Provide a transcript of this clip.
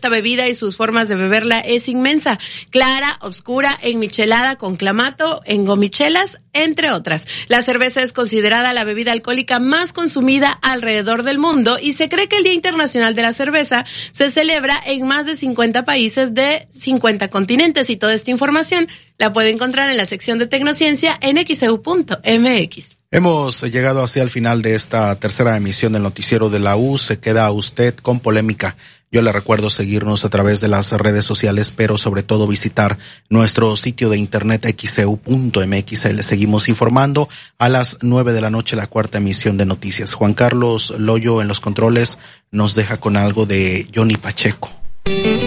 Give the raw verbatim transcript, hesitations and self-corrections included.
esta bebida y sus formas de beberla es inmensa. Clara, oscura, en michelada, con clamato, en gomichelas, entre otras. La cerveza es considerada la bebida alcohólica más consumida alrededor del mundo y se cree que el Día Internacional de la Cerveza se celebra en más de cincuenta países de cincuenta continentes, y toda esta información la puede encontrar en la sección de Tecnociencia en x e u punto m x. Hemos llegado hacia el final de esta tercera emisión del noticiero de la U. Se queda usted con polémica. Yo le recuerdo seguirnos a través de las redes sociales, pero sobre todo visitar nuestro sitio de internet x e u punto m x. Le seguimos informando a las nueve de la noche, la cuarta emisión de noticias. Juan Carlos Loyo en los controles nos deja con algo de Johnny Pacheco.